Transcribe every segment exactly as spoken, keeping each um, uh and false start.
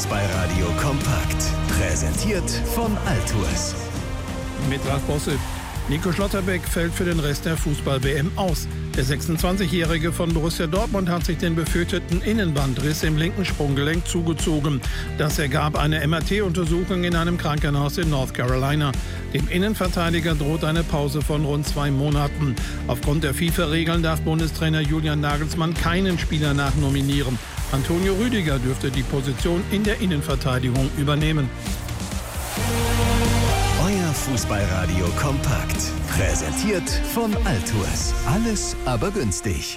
Fußballradio kompakt. Präsentiert von Altours. Mit Ralf Bosse. Nico Schlotterbeck fällt für den Rest der Fußball-W M aus. Der sechsundzwanzigjährige von Borussia Dortmund hat sich den befürchteten Innenbandriss im linken Sprunggelenk zugezogen. Das ergab eine M R T-Untersuchung in einem Krankenhaus in North Carolina. Dem Innenverteidiger droht eine Pause von rund zwei Monaten. Aufgrund der FIFA-Regeln darf Bundestrainer Julian Nagelsmann keinen Spieler nachnominieren. Antonio Rüdiger dürfte die Position in der Innenverteidigung übernehmen. Euer Fußballradio kompakt. Präsentiert von Altours. Alles aber günstig.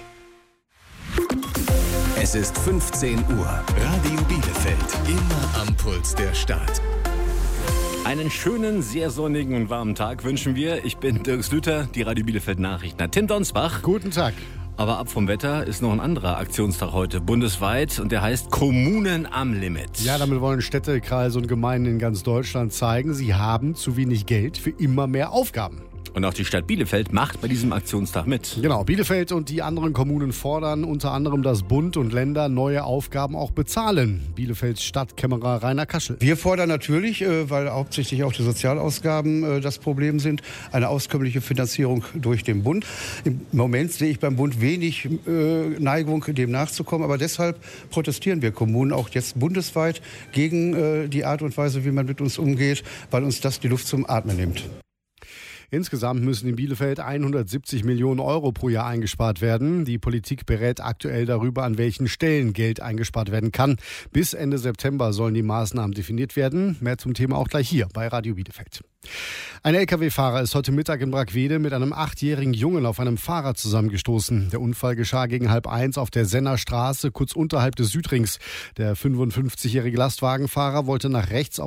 Es ist fünfzehn Uhr. Radio Bielefeld. Immer am Puls der Stadt. Einen schönen, sehr sonnigen und warmen Tag wünschen wir. Ich bin Dirk Slüter, die Radio Bielefeld Nachrichten. Tim Donsbach. Guten Tag. Aber ab vom Wetter ist noch ein anderer Aktionstag heute bundesweit und der heißt Kommunen am Limit. Ja, damit wollen Städte, Kreise und Gemeinden in ganz Deutschland zeigen, sie haben zu wenig Geld für immer mehr Aufgaben. Und auch die Stadt Bielefeld macht bei diesem Aktionstag mit. Genau, Bielefeld und die anderen Kommunen fordern unter anderem, dass Bund und Länder neue Aufgaben auch bezahlen. Bielefelds Stadtkämmerer Rainer Kaschel. Wir fordern natürlich, weil hauptsächlich auch die Sozialausgaben das Problem sind, eine auskömmliche Finanzierung durch den Bund. Im Moment sehe ich beim Bund wenig Neigung, dem nachzukommen. Aber deshalb protestieren wir Kommunen auch jetzt bundesweit gegen die Art und Weise, wie man mit uns umgeht, weil uns das die Luft zum Atmen nimmt. Insgesamt müssen in Bielefeld hundertsiebzig Millionen Euro pro Jahr eingespart werden. Die Politik berät aktuell darüber, an welchen Stellen Geld eingespart werden kann. Bis Ende September sollen die Maßnahmen definiert werden. Mehr zum Thema auch gleich hier bei Radio Bielefeld. Ein L K W-Fahrer ist heute Mittag in Brackwede mit einem achtjährigen Jungen auf einem Fahrrad zusammengestoßen. Der Unfall geschah gegen halb eins auf der Senner Straße, kurz unterhalb des Südrings. Der fünfundfünfzigjährige Lastwagenfahrer wollte nach rechts auf